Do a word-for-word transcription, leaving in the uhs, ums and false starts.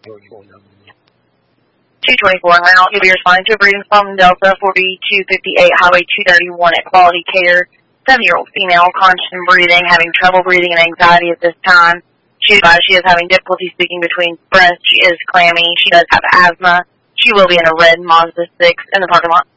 two twenty-four en route. You'll be responding to a breathing from Delta forty-two fifty-eight Highway two thirty-one at Quality Care. Seven-year-old female, conscious and breathing, having trouble breathing and anxiety at this time. She advised she is having difficulty speaking between breaths. She is clammy. She does have asthma. She will be in a red Mazda six in the parking lot.